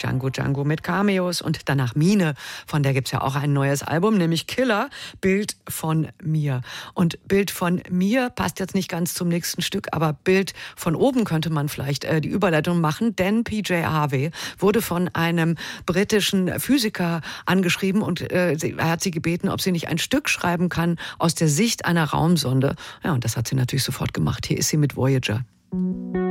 Django Django mit Cameos und danach Mine, von der gibt's ja auch ein neues Album, nämlich Killer, Bild von mir. Und Bild von mir passt jetzt nicht ganz zum nächsten Stück, aber Bild von oben könnte man vielleicht die Überleitung machen, denn PJ Harvey wurde von einem britischen Physiker angeschrieben und er hat sie gebeten, ob sie nicht ein Stück schreiben kann aus der Sicht einer Raumsonde. Ja, und das hat sie natürlich sofort gemacht. Hier ist sie mit Voyager.